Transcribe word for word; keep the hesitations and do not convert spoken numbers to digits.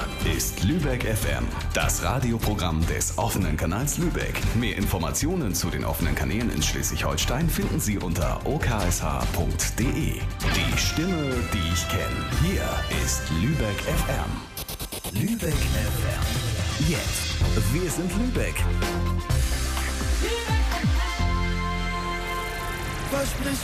ist Lübeck F M, das Radioprogramm des offenen Kanals Lübeck. Mehr Informationen zu den offenen Kanälen in Schleswig-Holstein finden Sie unter o k s h punkt d e. Die Stimme, die ich kenne. Hier ist Lübeck F M. Lübeck F M. Jetzt. Wir sind Lübeck. Versprich